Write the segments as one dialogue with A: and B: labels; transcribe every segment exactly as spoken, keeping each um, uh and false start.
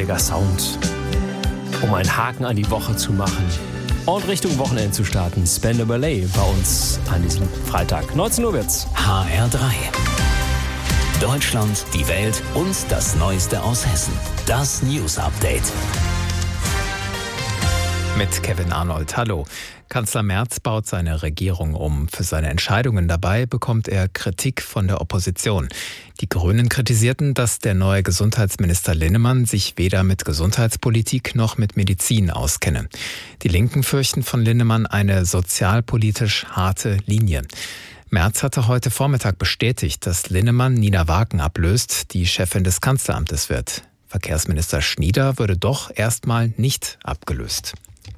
A: ruhiger Sound, um einen Haken an die Woche zu machen und Richtung Wochenende zu starten. Spandau Ballet bei uns an diesem Freitag. neunzehn Uhr wird's.
B: H R drei. Deutschland, die Welt und das Neueste aus Hessen. Das News Update.
C: Mit Kevin Arnold. Hallo. Kanzler Merz baut seine Regierung um. Für seine Entscheidungen dabei bekommt er Kritik von der Opposition. Die Grünen kritisierten, dass der neue Gesundheitsminister Linnemann sich weder mit Gesundheitspolitik noch mit Medizin auskenne. Die Linken fürchten von Linnemann eine sozialpolitisch harte Linie. Merz hatte heute Vormittag bestätigt, dass Linnemann Nina Wagen ablöst, die Chefin des Kanzleramtes wird. Verkehrsminister Schnieder würde doch erstmal nicht abgelöst.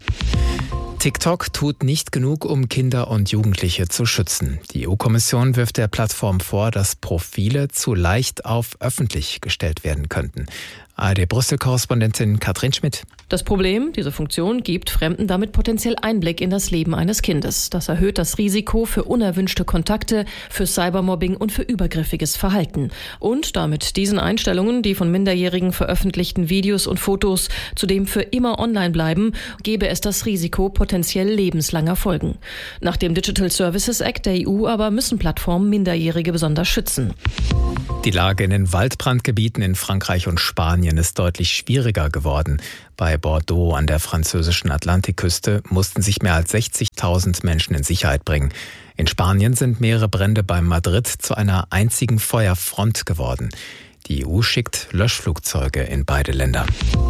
C: TikTok tut nicht genug, um Kinder und Jugendliche zu schützen. Die E U-Kommission wirft der Plattform vor, dass Profile zu leicht auf öffentlich gestellt werden könnten. A R D-Brüssel-Korrespondentin Katrin Schmidt.
D: Das Problem, diese Funktion gibt Fremden damit potenziell Einblick in das Leben eines Kindes. Das erhöht das Risiko für unerwünschte Kontakte, für Cybermobbing und für übergriffiges Verhalten. Und damit diesen Einstellungen, die von Minderjährigen veröffentlichten Videos und Fotos zudem für immer online bleiben, gäbe es das Risiko potenziell lebenslanger Folgen. Nach dem Digital Services Act der E U aber müssen Plattformen Minderjährige besonders schützen.
C: Die Lage in den Waldbrandgebieten in Frankreich und Spanien ist deutlich schwieriger geworden. Bei Bordeaux an der französischen Atlantikküste mussten sich mehr als sechzigtausend Menschen in Sicherheit bringen. In Spanien sind mehrere Brände bei Madrid zu einer einzigen Feuerfront geworden. Die E U schickt Löschflugzeuge in beide Länder.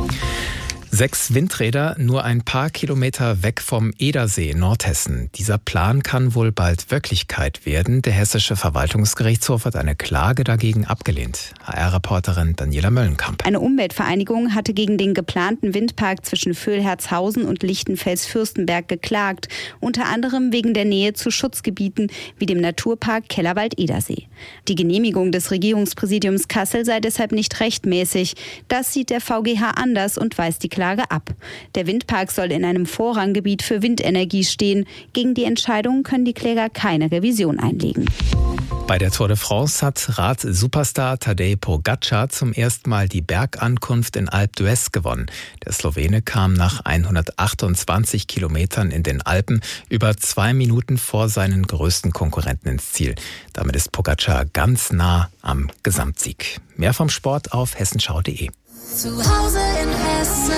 C: Sechs Windräder nur ein paar Kilometer weg vom Edersee in Nordhessen. Dieser Plan kann wohl bald Wirklichkeit werden. Der Hessische Verwaltungsgerichtshof hat eine Klage dagegen abgelehnt. H R-Reporterin Daniela Möllenkamp.
E: Eine Umweltvereinigung hatte gegen den geplanten Windpark zwischen Vöhlherzhausen und Lichtenfels-Fürstenberg geklagt. Unter anderem wegen der Nähe zu Schutzgebieten wie dem Naturpark Kellerwald-Edersee. Die Genehmigung des Regierungspräsidiums Kassel sei deshalb nicht rechtmäßig. Das sieht der V G H anders und weist die Klage ab. Der Windpark soll in einem Vorranggebiet für Windenergie stehen. Gegen die Entscheidung können die Kläger keine Revision einlegen.
C: Bei der Tour de France hat Rad-Superstar Tadej Pogačar zum ersten Mal die Bergankunft in Alpe d'Huez gewonnen. Der Slowene kam nach hundertachtundzwanzig Kilometern in den Alpen über zwei Minuten vor seinen größten Konkurrenten ins Ziel. Damit ist Pogačar ganz nah am Gesamtsieg. Mehr vom Sport auf hessenschau punkt de.
F: Zu Hause in Hessen.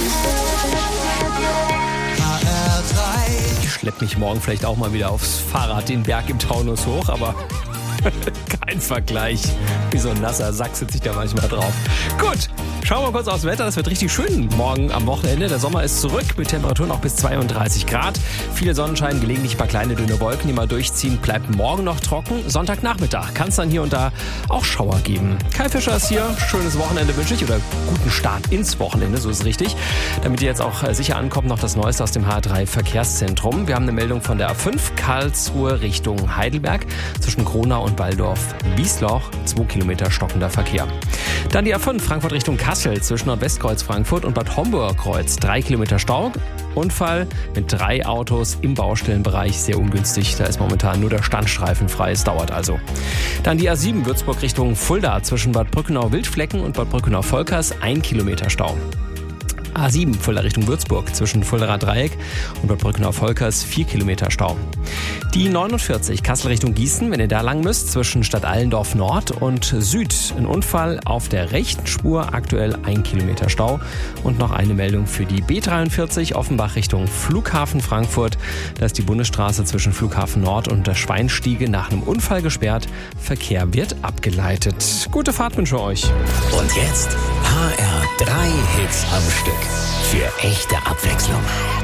F: H R drei.
A: Ich schlepp mich morgen vielleicht auch mal wieder aufs Fahrrad den Berg im Taunus hoch, aber kein Vergleich. Wie so ein nasser Sack sitze ich da manchmal drauf. Gut, schauen wir kurz aufs Wetter. Das wird richtig schön morgen am Wochenende. Der Sommer ist zurück mit Temperaturen auch bis zweiunddreißig Grad. Viel Sonnenschein, gelegentlich ein paar kleine dünne Wolken, die mal durchziehen. Bleibt morgen noch trocken. Sonntagnachmittag kann es dann hier und da auch Schauer geben. Kai Fischer ist hier. Schönes Wochenende wünsche ich oder guten Start ins Wochenende, so ist es richtig. Damit ihr jetzt auch sicher ankommt, noch das Neueste aus dem H R drei Verkehrszentrum. Wir haben eine Meldung von der A fünf Karlsruhe Richtung Heidelberg zwischen Kronau und Walldorf-Wiesloch, zwei Kilometer stockender Verkehr. Dann die A fünf Frankfurt Richtung Kassel zwischen Nordwestkreuz Frankfurt und Bad Homburg-Kreuz, drei Kilometer Stau. Unfall mit drei Autos im Baustellenbereich, sehr ungünstig. Da ist momentan nur der Standstreifen frei, es dauert also. Dann die A sieben Würzburg Richtung Fulda zwischen Bad Brückenau-Wildflecken und Bad Brückenau-Volkers, ein Kilometer Stau. A sieben Fulda Richtung Würzburg zwischen Fuldaer Dreieck und Bad Brückenau-Volkers, vier Kilometer Stau. Die neunundvierzig Kassel Richtung Gießen, wenn ihr da lang müsst, zwischen Stadt Allendorf Nord und Süd. Ein Unfall auf der rechten Spur, aktuell ein Kilometer Stau. Und noch eine Meldung für die B dreiundvierzig Offenbach Richtung Flughafen Frankfurt. Da ist die Bundesstraße zwischen Flughafen Nord und der Schweinstiege nach einem Unfall gesperrt. Verkehr wird abgeleitet. Gute Fahrt wünsche euch.
B: Und jetzt H R drei Hits am Stück. Für echte Abwechslung.